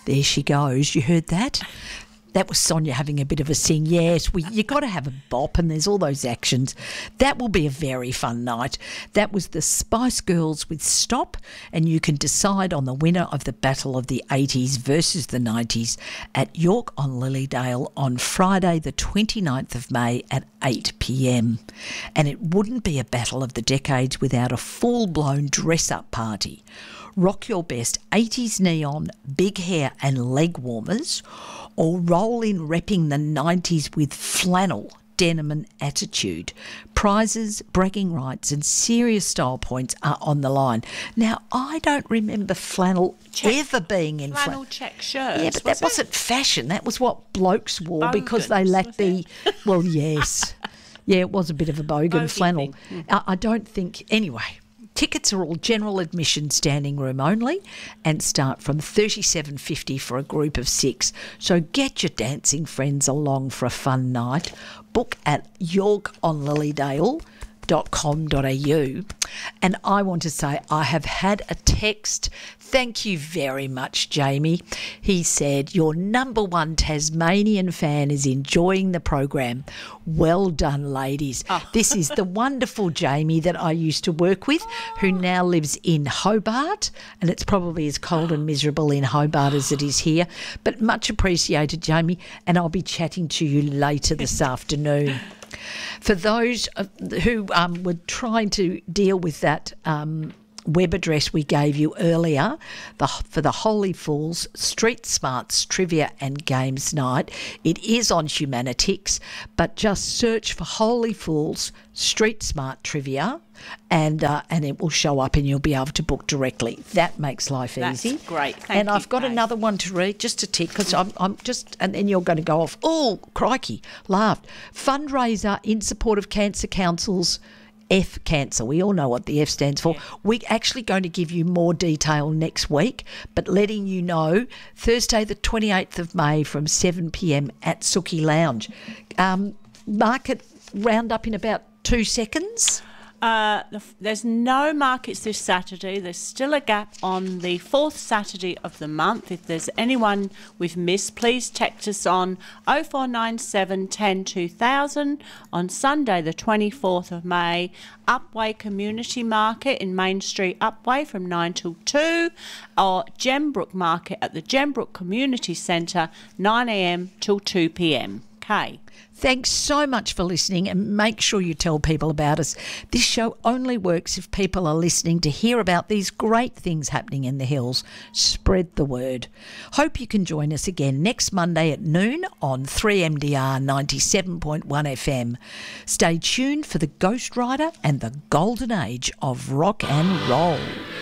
There she goes. You heard that? That was Sonia having a bit of a sing. Yes, you got to have a bop, and there's all those actions. That will be a very fun night. That was the Spice Girls with Stop, and you can decide on the winner of the Battle of the 80s versus the 90s at York on Lilydale on Friday the 29th of May at 8 p.m. And it wouldn't be a Battle of the Decades without a full-blown dress-up party. Rock your best 80s neon, big hair and leg warmers, or roll in repping the 90s with flannel, denim and attitude. Prizes, bragging rights and serious style points are on the line. Now, I don't remember flannel ever being in flannel check shirts. Yeah, but that wasn't fashion. That was what blokes wore because they lacked the... Well, yes. Yeah, it was a bit of a bogan flannel. I don't think... Anyway... Tickets are all general admission, standing room only, and start from $37.50 for a group of 6. So get your dancing friends along for a fun night. Book at yorkonlilydale.com.au. And I want to say I have had a text. Thank you very much, Jamie. He said, your number one Tasmanian fan is enjoying the program. Well done, ladies. Oh. This is the wonderful Jamie that I used to work with, who now lives in Hobart, and it's probably as cold and miserable in Hobart as it is here. But much appreciated, Jamie, and I'll be chatting to you later this afternoon. For those who were trying to deal with that web address we gave you earlier, for the Holy Fools Street Smarts Trivia and Games Night, it is on Humanitix, but just search for Holy Fools Street Smart Trivia and it will show up and you'll be able to book directly. That makes life easy. That's great. Thank and you, I've got Kate. another one to read, just a tick, because I'm just, and then you're going to go off. Oh, crikey, laughed. Fundraiser in support of Cancer Council's F Cancer. We all know what the F stands for. Yeah. We're actually going to give you more detail next week, but letting you know, Thursday the 28th of May from 7 p.m. at Sookie Lounge. Market roundup in about 2 seconds. There's no markets this Saturday. There's still a gap on the 4th Saturday of the month. If there's anyone we've missed, please text us on 0497 10 2000. On Sunday the 24th of May, Upwey Community Market in Main Street, Upwey, from 9 till 2, or Gembrook Market at the Gembrook Community Centre, 9 a.m. till 2 p.m. Okay. Thanks so much for listening, and make sure you tell people about us. This show only works if people are listening to hear about these great things happening in the hills. Spread the word. Hope you can join us again next Monday at noon on 3MDR 97.1 FM. Stay tuned for the Ghost Rider and the golden age of rock and roll.